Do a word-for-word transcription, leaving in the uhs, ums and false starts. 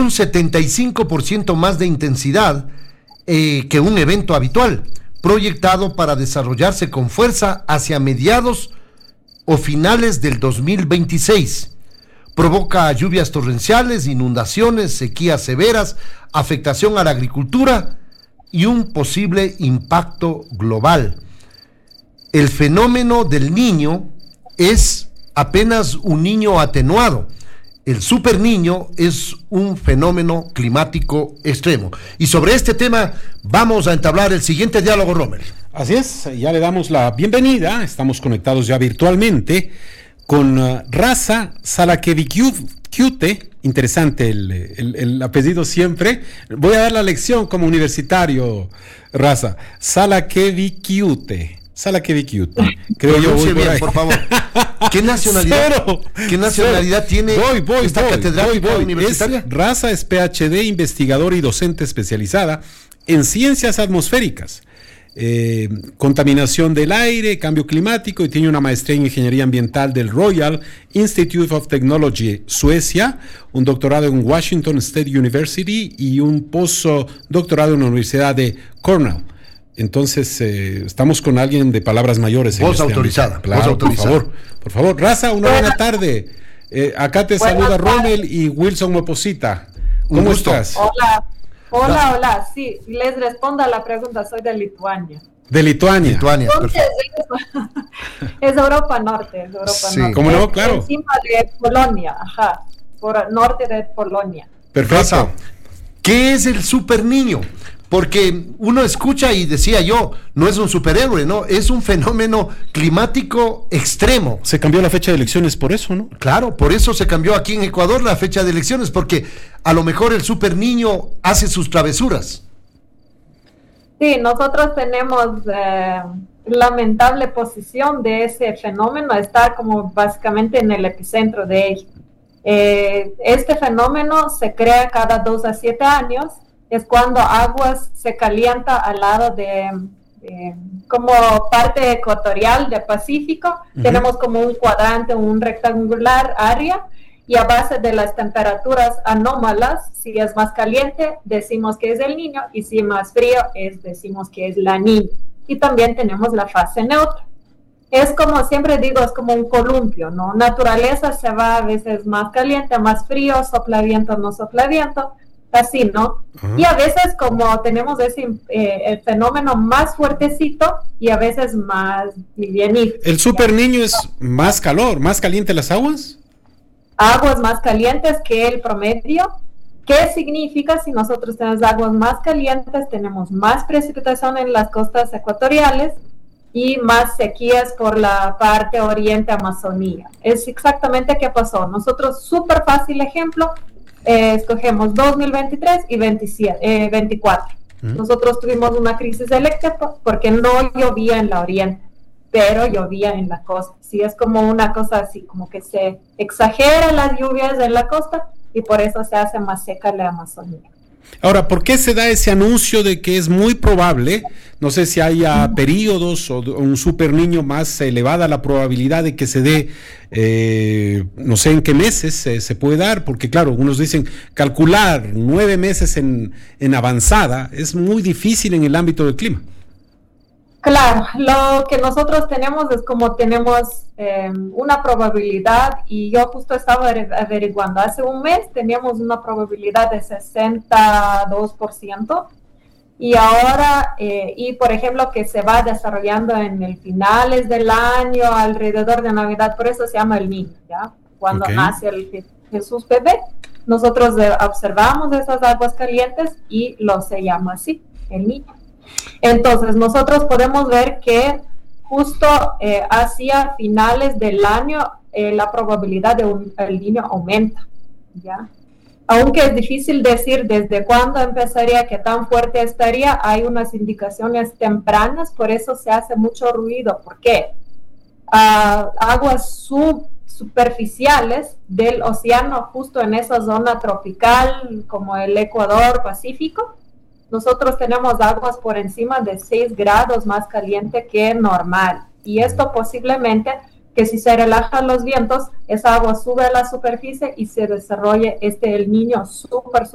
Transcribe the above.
un setenta y cinco por ciento más de intensidad eh, que un evento habitual, proyectado para desarrollarse con fuerza hacia mediados o finales del dos mil veintiséis. Provoca lluvias torrenciales, inundaciones, sequías severas, afectación a la agricultura y un posible impacto global. El fenómeno del Niño es apenas un niño atenuado. El super niño es un fenómeno climático extremo. Y sobre este tema vamos a entablar el siguiente diálogo, Rommel. Así es, ya le damos la bienvenida, estamos conectados ya virtualmente con uh, Raza Salakevikiute, interesante el, el, el apellido siempre. Voy a dar la lección como universitario, Raza. Salakevikiute. Salakevikiute. Creo yo voy bien, por, por favor. ¿Qué nacionalidad, Cero. ¿qué nacionalidad Cero. tiene voy, voy, esta voy, catedrática voy, voy. universitaria? Es, Raza es P H D, investigadora y docente especializada en ciencias atmosféricas. Eh, contaminación del aire, cambio climático, y tiene una maestría en ingeniería ambiental del Royal Institute of Technology, Suecia, un doctorado en Washington State University y un postdoctorado en la Universidad de Cornell. Entonces, eh, estamos con alguien de palabras mayores. Voz este autorizada. Claro, voz autorizada. Por favor, por favor. Raza, una buena tarde. Eh, acá te Buenas saluda tardes. Rommel y Wilson Moposita. ¿Cómo Un gusto. estás? Hola, hola, hola. Sí, les respondo a la pregunta. Soy de Lituania. De Lituania. Lituania, Entonces, perfecto. es Europa Norte, es Europa Sí. Norte. ¿Cómo no? Es Claro. Encima de Polonia, ajá, por norte de Polonia. Perfecto. Raza, ¿qué es el super niño? Porque uno escucha y decía yo, no es un superhéroe, ¿no? Es un fenómeno climático extremo. Se cambió la fecha de elecciones por eso, ¿no? Claro, por eso se cambió aquí en Ecuador la fecha de elecciones, porque a lo mejor el super niño hace sus travesuras. Sí, nosotros tenemos eh, lamentable posición de ese fenómeno, estar como básicamente en el epicentro de ello. Eh, este fenómeno se crea cada dos a siete años, es cuando aguas se calienta al lado de, de como parte ecuatorial del Pacífico. Uh-huh. Tenemos como un cuadrante, un rectangular área, y a base de las temperaturas anómalas, si es más caliente, decimos que es el Niño, y si es más frío, es, decimos que es la Niña. Y también tenemos la fase neutra. Es como siempre digo, es como un columpio, ¿no? Naturaleza se va a veces más caliente, más frío, sopla viento, no sopla viento, así, ¿no? Uh-huh. Y a veces como tenemos ese eh, el fenómeno más fuertecito y a veces más livianito. ¿El super niño es más calor, más caliente las aguas? Aguas más calientes que el promedio. ¿Qué significa? Si nosotros tenemos aguas más calientes, tenemos más precipitación en las costas ecuatoriales y más sequías por la parte oriente Amazonía. Es exactamente qué pasó. Nosotros, súper fácil ejemplo, eh, escogemos dos mil veintitrés y veintisiete, eh, veinticuatro. ¿Mm? Nosotros tuvimos una crisis eléctrica porque no llovía en la oriente, pero llovía en la costa. Sí, es como una cosa así, como que se exageran las lluvias en la costa y por eso se hace más seca la Amazonía. Ahora, ¿por qué se da ese anuncio de que es muy probable, no sé si haya periodos o un super niño más elevada la probabilidad de que se dé, eh, no sé en qué meses eh, se puede dar? Porque claro, unos dicen calcular nueve meses en, en avanzada es muy difícil en el ámbito del clima. Claro, lo que nosotros tenemos es como tenemos eh, una probabilidad, y yo justo estaba averiguando, hace un mes teníamos una probabilidad de sesenta y dos por ciento y ahora, eh, y por ejemplo que se va desarrollando en el finales del año, alrededor de Navidad, por eso se llama el Niño, ¿ya? Cuando okay. nace el Jesús bebé, nosotros observamos esas aguas calientes y lo se llama así, el Niño. Entonces nosotros podemos ver que justo eh, hacia finales del año eh, la probabilidad de un el niño aumenta, ¿ya? Aunque es difícil decir desde cuándo empezaría, qué tan fuerte estaría, hay unas indicaciones tempranas, por eso se hace mucho ruido. ¿Por qué? Uh, aguas sub superficiales del océano, justo en esa zona tropical como el Ecuador, Pacífico, nosotros tenemos aguas por encima de seis grados más caliente que normal. Y esto posiblemente que si se relajan los vientos, esa agua sube a la superficie y se desarrolle este el Niño súper,